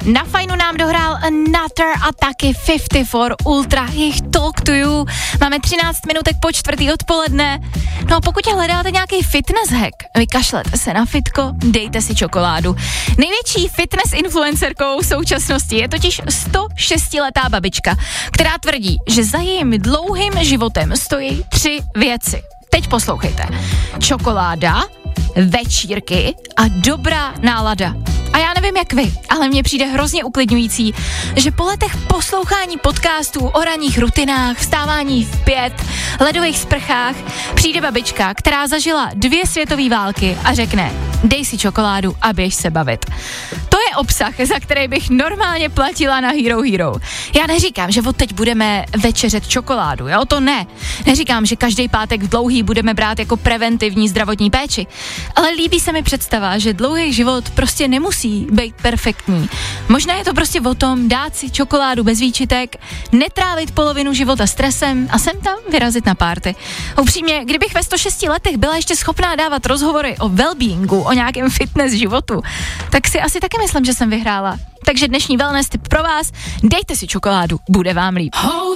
Na Fajnu nám dohrál Nutter a taky 54 Ultra, jejich Talk to You. Máme 13 minutek po 4. odpoledne. No a pokud hledáte nějaký fitness hack, vykašlete se na fitko, dejte si čokoládu. Největší fitness influencerkou v současnosti je totiž 106letá babička, která tvrdí, že za jejím dlouhým životem stojí 3 věci. Teď poslouchejte. Čokoláda, večírky a dobrá nálada. A já nevím jak vy, ale mně přijde hrozně uklidňující, že po letech poslouchání podcastů o ranních rutinách, vstávání v 5, ledových sprchách, přijde babička, která zažila 2 světové války a řekne, dej si čokoládu a běž se bavit. To je obsah, za který bych normálně platila na Hero Hero. Já neříkám, že od teď budeme večeřet čokoládu, jo, to ne. Neříkám, že každý pátek dlouhý budeme brát jako preventivní zdravotní péči, ale líbí se mi představa, že dlouhý život prostě nemusí být perfektní. Možná je to prostě o tom dát si čokoládu bez výčitek, netrávit polovinu života stresem a sem tam vyrazit na párty. Upřímně, kdybych ve 106 letech byla ještě schopná dávat rozhovory o wellbeingu, o nějakém fitness životu, tak si asi taky myslím, že jsem vyhrála. Takže dnešní wellness tip pro vás, dejte si čokoládu, bude vám líp.